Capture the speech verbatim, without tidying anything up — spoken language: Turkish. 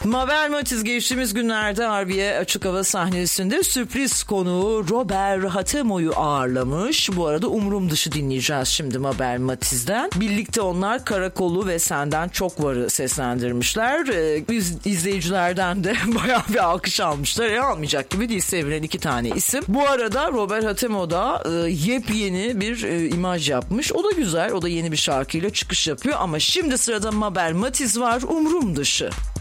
Mabel Matiz geçtiğimiz günlerde Harbiye Açık Hava sahnesinde sürpriz konuğu Robert Hatemo'yu ağırlamış. Bu arada Umurum Dışı dinleyeceğiz şimdi Mabel Matiz'den. Birlikte onlar Karakolu ve Senden Çok Var'ı seslendirmişler. Ee, biz izleyicilerden de bayağı bir alkış almışlar. E, almayacak gibi değil, sevilen iki tane isim. Bu arada Robert Hatemo da e, yepyeni bir e, imaj yapmış. O da güzel. O da yeni bir şarkıyla çıkış yapıyor ama şimdi sırada Mabel Matiz var, Umurum Dışı.